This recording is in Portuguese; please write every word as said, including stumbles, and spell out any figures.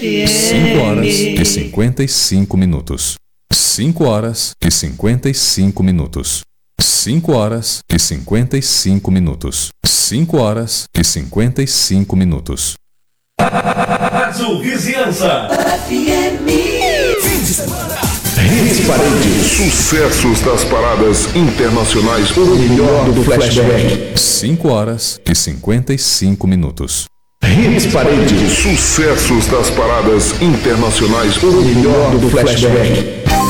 cinco horas e cinquenta e cinco minutos. cinco horas e cinquenta e cinco minutos. cinco horas e cinquenta e cinco minutos. cinco horas e cinquenta e cinco minutos. Rádio Vizinhança. F M. Fim de semana. Hits Parade. Sucessos das paradas internacionais. O melhor do flashback. cinco horas e cinquenta e cinco minutos. Hits Parade. Sucessos das paradas internacionais. O melhor do flashback.